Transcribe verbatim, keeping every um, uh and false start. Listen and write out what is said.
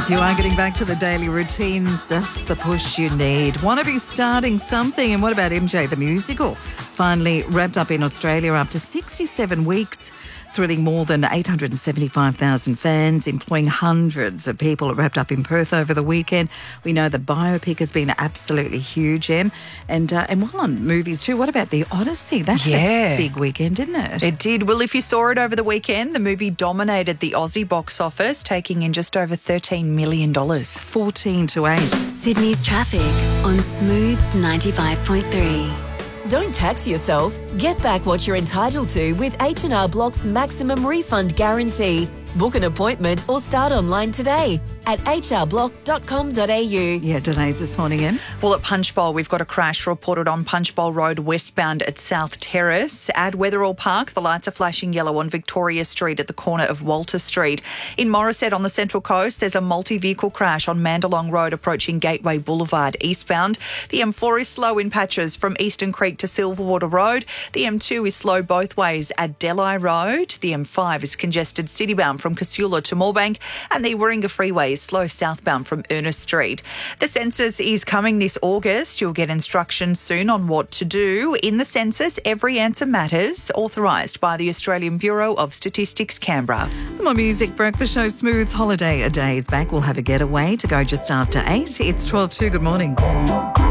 if you are getting back to the daily routine, that's the push you need. Want to be starting something? And what about M J the Musical? Finally wrapped up in Australia after sixty-seven weeks, thrilling more than eight hundred seventy-five thousand fans, employing hundreds of people. It wrapped up in Perth over the weekend. We know the biopic has been absolutely huge, Em. And, uh, and while on movies too, what about The Odyssey? That had Yeah. a big weekend, didn't it? It did. Well, if you saw it over the weekend, the movie dominated the Aussie box office, taking in just over thirteen million dollars. fourteen to eight. Sydney's traffic on Smooth ninety-five point three. Don't tax yourself. Get back what you're entitled to with H and R Block's maximum refund guarantee. Book an appointment or start online today at h r block dot com dot a u. Yeah, delays this morning, Em. Well, at Punchbowl, we've got a crash reported on Punchbowl Road westbound at South Terrace. At Wetherall Park, the lights are flashing yellow on Victoria Street at the corner of Walter Street. In Morisset on the Central Coast, there's a multi-vehicle crash on Mandalong Road approaching Gateway Boulevard eastbound. The M four is slow in patches from Eastern Creek to Silverwater Road. The M two is slow both ways at Delhi Road. The M five is congested citybound from Casula to Moorebank, and the Warringah Freeway is slow southbound from Ernest Street. The census is coming this August. You'll get instructions soon on what to do. In the census, every answer matters, authorised by the Australian Bureau of Statistics, Canberra. The More Music Breakfast Show, Smooth's Holiday a Day is back. We'll have a getaway to go just after eight. It's twelve two. Good morning.